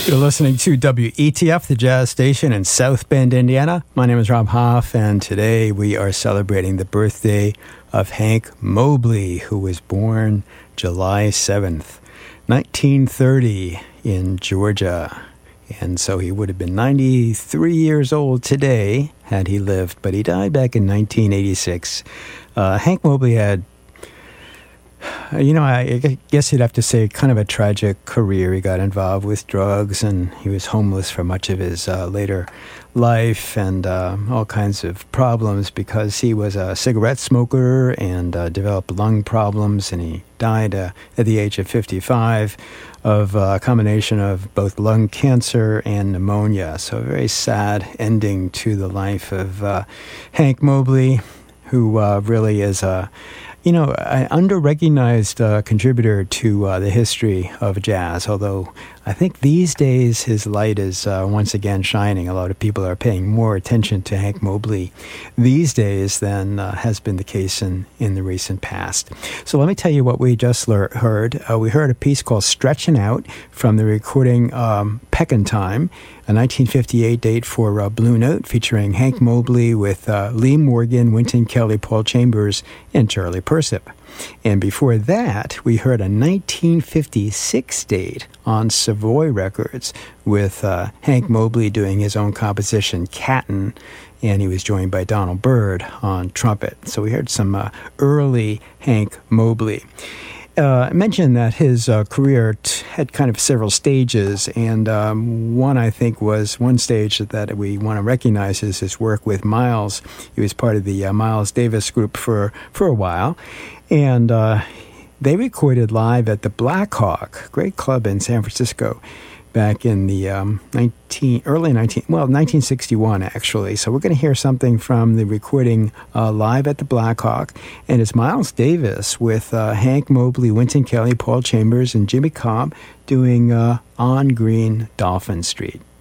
You're listening to WETF, the jazz station in South Bend, Indiana. My name is Rob Hoff, and today we are celebrating the birthday of Hank Mobley, who was born July 7th, 1930 in Georgia. And so he would have been 93 years old today had he lived, but he died back in 1986. Hank Mobley had, I guess you'd have to say kind of a tragic career. He got involved with drugs, and he was homeless for much of his later life, and all kinds of problems because he was a cigarette smoker and developed lung problems, and he died at the age of 55 of a combination of both lung cancer and pneumonia. So a very sad ending to the life of Hank Mobley, who really is an under-recognized contributor to the history of jazz, although I think these days his light is once again shining. A lot of people are paying more attention to Hank Mobley these days than has been the case in the recent past. So let me tell you what we just heard. We heard a piece called Stretchin' Out from the recording Peckin' Time, a 1958 date for Blue Note, featuring Hank Mobley with Lee Morgan, Wynton Kelly, Paul Chambers, and Charlie Persip. And before that, we heard a 1956 date on Savoy Records with Hank Mobley doing his own composition, Cattin', and he was joined by Donald Byrd on trumpet. So we heard some early Hank Mobley. I mentioned that his career had kind of several stages, and one stage that we want to recognize is his work with Miles. He was part of the Miles Davis group for a while, and they recorded live at the Black Hawk, great club in San Francisco, back in the 1961, actually. So we're going to hear something from the recording live at the Black Hawk, and it's Miles Davis with Hank Mobley, Wynton Kelly, Paul Chambers, and Jimmy Cobb doing On Green Dolphin Street.